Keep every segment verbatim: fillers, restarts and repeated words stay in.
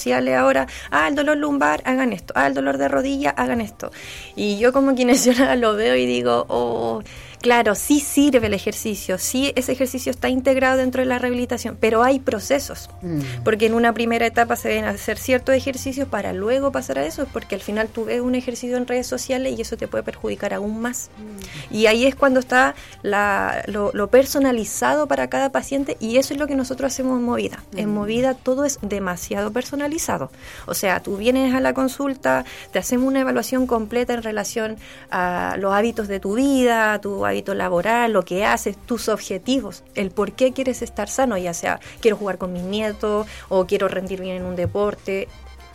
sociales ahora, ah, el dolor lumbar, hagan esto, ah, el dolor de rodilla, hagan esto. Y yo como kinesióloga lo veo y digo, oh, claro, sí sirve el ejercicio, sí ese ejercicio está integrado dentro de la rehabilitación, pero hay procesos, mm. porque en una primera etapa se deben hacer ciertos ejercicios para luego pasar a eso, porque al final tú ves un ejercicio en redes sociales y eso te puede perjudicar aún más. Mm. Y ahí es cuando está la, lo, lo personalizado para cada paciente, y eso es lo que nosotros hacemos en Movida. Mm. En Movida todo es demasiado personalizado. O sea, tú vienes a la consulta, te hacemos una evaluación completa en relación a los hábitos de tu vida, tu hábito laboral, lo que haces, tus objetivos, el por qué quieres estar sano, ya sea quiero jugar con mis nietos o quiero rendir bien en un deporte.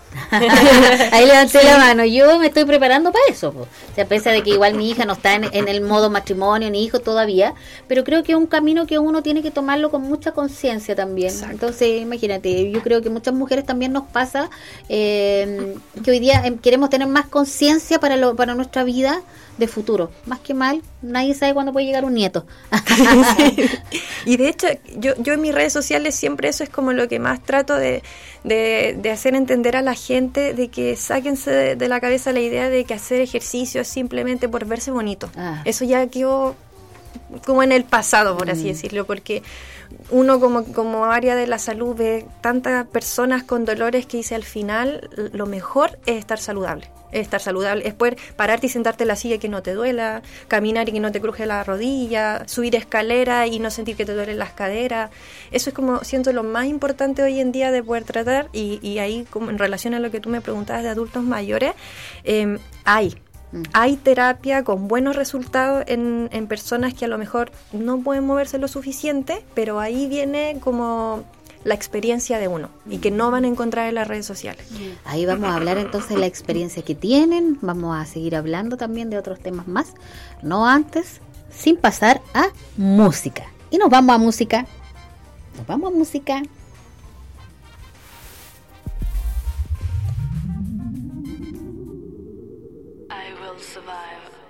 Ahí levanté sí. la mano, yo me estoy preparando para eso, po. O sea, a pesar de que igual mi hija no está en, en el modo matrimonio ni hijo todavía, pero creo que es un camino que uno tiene que tomarlo con mucha conciencia también. Exacto. Entonces imagínate, yo creo que muchas mujeres también nos pasa eh, que hoy día eh, queremos tener más conciencia para lo, para nuestra vida de futuro, más que mal, nadie sabe cuándo puede llegar un nieto. Sí. Y de hecho, yo, yo en mis redes sociales siempre eso es como lo que más trato de, de, de hacer entender a la gente, de que sáquense de, de la cabeza la idea de que hacer ejercicio es simplemente por verse bonito. Ah. Eso ya quedó como en el pasado, por así mm. decirlo, porque uno como, como área de la salud ve tantas personas con dolores que dice al final lo mejor es estar saludable. Es estar saludable, es poder pararte y sentarte en la silla y que no te duela, caminar y que no te cruje la rodilla, subir escalera y no sentir que te duelen las caderas. Eso es como, siento, lo más importante hoy en día de poder tratar, y, y ahí como en relación a lo que tú me preguntabas de adultos mayores, eh, hay. Hay terapia con buenos resultados en, en personas que a lo mejor no pueden moverse lo suficiente, pero ahí viene como la experiencia de uno y que no van a encontrar en las redes sociales. Ahí vamos a hablar entonces de la experiencia que tienen, vamos a seguir hablando también de otros temas más, no antes, sin pasar a música. Y nos vamos a música, nos vamos a música. I will survive.